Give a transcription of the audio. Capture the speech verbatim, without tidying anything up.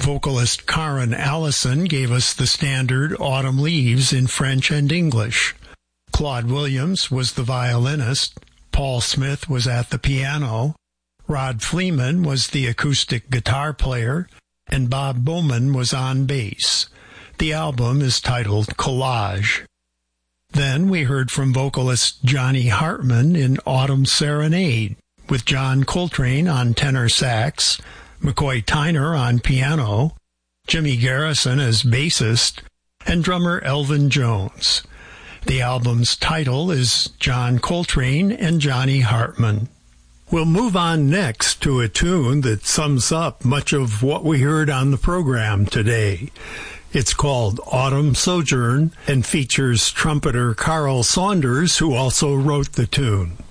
Vocalist Karen Allison gave us the standard Autumn Leaves in French and English. Claude Williams was the violinist. Paul Smith was at the piano. Rod Fleeman was the acoustic guitar player, and Bob Bowman was on bass. The album is titled Collage. Then we heard from vocalist Johnny Hartman in Autumn Serenade, with John Coltrane on tenor sax, McCoy Tyner on piano, Jimmy Garrison as bassist, and drummer Elvin Jones. The album's title is John Coltrane and Johnny Hartman. We'll move on next to a tune that sums up much of what we heard on the program today. It's called Autumn Sojourn and features trumpeter Carl Saunders, who also wrote the tune.